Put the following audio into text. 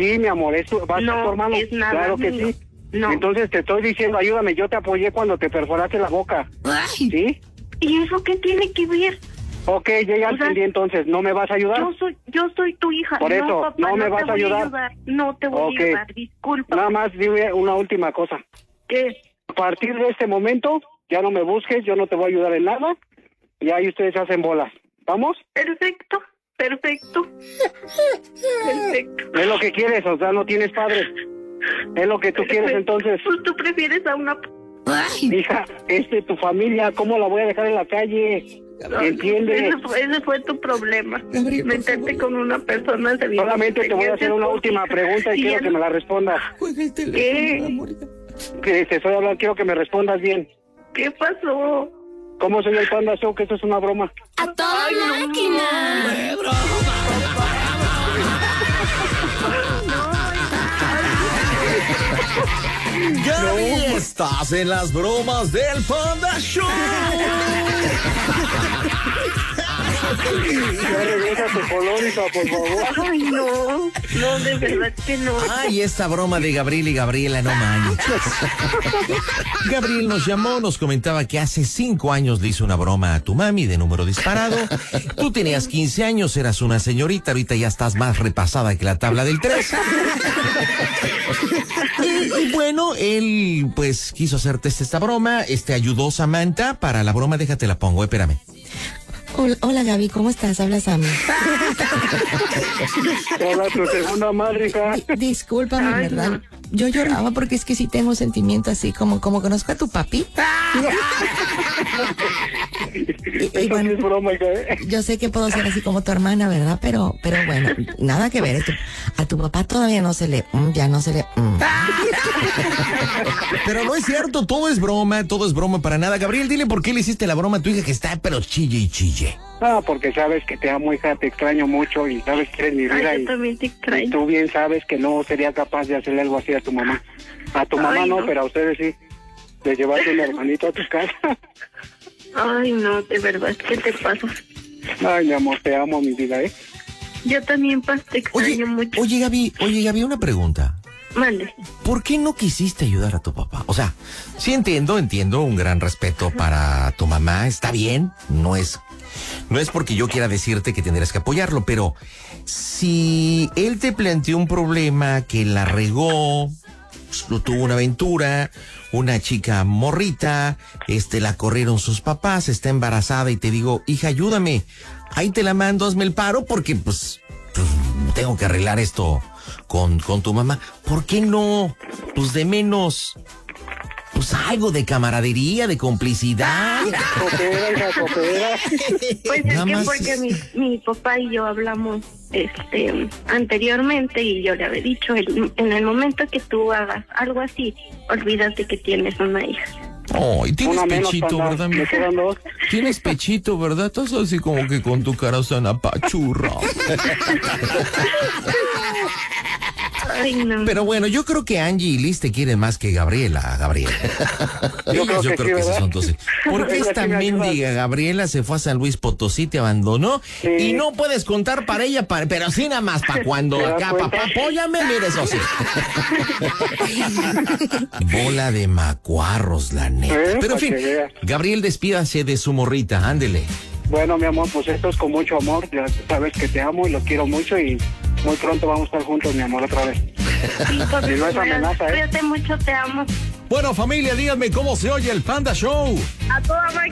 sí, mi amor, eso va a ser tu hermano. Es nada claro que mío. sí. No. Entonces te estoy diciendo, ayúdame, yo te apoyé cuando te perforaste la boca. Ay, ¿Sí? ¿Y eso qué tiene que ver? Ok, yo ya O sea, entendí entonces, ¿no me vas a ayudar? Yo soy tu hija. Por eso, no, papá, ¿no me vas te a voy ayudar? No te voy Ok. a ayudar, disculpa. Nada más dime una última cosa. ¿Qué? A partir de este momento, ya no me busques, yo no te voy a ayudar en nada. Y ahí ustedes hacen bolas. ¿Vamos? Perfecto. Perfecto. Es lo que quieres, o sea, no tienes padre. Es lo que tú quieres, entonces. Pues tú prefieres a una... ay. Hija, tu familia, ¿cómo la voy a dejar en la calle? ¿Entiendes? Ese fue tu problema. Gabriel, por Meterte favor. con una persona de Solamente te voy a hacer una última pregunta y quiero que me la respondas. Juega el teléfono, ¿Qué? amorita. Que te estoy hablando, quiero que me respondas bien. ¿Qué pasó? ¿Cómo soy el Panda Show? Que eso es una broma. ¡A toda máquina! Gaby, estás en las bromas del Panda Show. Ya regresa tu colónica, por favor. Ay, no, de verdad que no. Ay, esta broma de Gabriel y Gabriela, no manches. Gabriel nos llamó, nos comentaba que hace 5 años le hizo una broma a tu mami de número disparado. Tú tenías 15 años, eras una señorita, ahorita ya estás más repasada que la tabla del 3. Y bueno, él pues quiso hacerte esta broma, ayudó Samantha para la broma, déjate la pongo, espérame. Hola Gaby, ¿cómo estás? Habla Sammy. Hola, tu segunda madre, hija. Discúlpame, Ay, ¿verdad? no. Yo lloraba porque es que sí tengo sentimiento así, como conozco a tu papi. Eso sí bueno, es broma, hija. yo sé que puedo ser así como tu hermana, ¿verdad? Pero bueno, nada que ver. A tu papá todavía no se le... ya no se le... Pero no es cierto, todo es broma para nada. Gabriel, dile por qué le hiciste la broma a tu hija que está pero chille y chille. Ah, porque sabes que te amo, hija, te extraño mucho y sabes que eres mi vida. Ay, y yo también te y extraño. tú bien sabes que no sería capaz de hacerle algo así a tu mamá. A tu mamá Ay, no, no. pero a ustedes sí. De llevarte un hermanito a tu casa. Ay, no, de verdad, ¿qué te pasa? Ay, mi amor, te amo, mi vida, ¿eh? Yo también, te extraño mucho. Oye, Gaby, una pregunta. Mande. ¿Por qué no quisiste ayudar a tu papá? O sea, sí entiendo un gran respeto para tu mamá, está bien, no es porque yo quiera decirte que tendrás que apoyarlo, pero si él te planteó un problema que la regó, tuvo una aventura, una chica morrita, la corrieron sus papás, está embarazada y te digo, hija, ayúdame, ahí te la mando, hazme el paro porque pues tengo que arreglar esto con tu mamá. ¿Por qué no? Pues de menos, pues algo de camaradería, de complicidad. Coopera, hija, coopera. Pues Nada es que más porque mi papá y yo hablamos anteriormente y yo le había dicho, en el momento que tú hagas algo así, olvídate que tienes una hija. Ay, tienes Una menos, pechito, Panda. ¿verdad? Me quedan 2. Tienes pechito, ¿verdad? Estás así como que con tu cara tan apachurra. Ay, no. Pero bueno, yo creo que Angie y Liz te quieren más que Gabriela. Yo creo que sí, esos ¿verdad? son tus... ¿Por qué Ella esta sí me ayuda. mendiga Gabriela se fue a San Luis Potosí, te abandonó? Sí. Y no puedes contar para ella, pero sí nada más para cuando ¿Te das acá, cuenta? papá, apóyame, mire eso sí. Bola de macuarros, la neta. Pero en Pa' fin, que veas. Gabriel, despídase de su morrita, ándele. Bueno, mi amor, pues esto es con mucho amor. Ya sabes que te amo y lo quiero mucho y muy pronto vamos a estar juntos, mi amor, otra vez. Sí, papi, Y no es amenaza, ¿eh? Cuídate mucho, te amo. Bueno, familia, díganme cómo se oye el Panda Show. A toda máquina.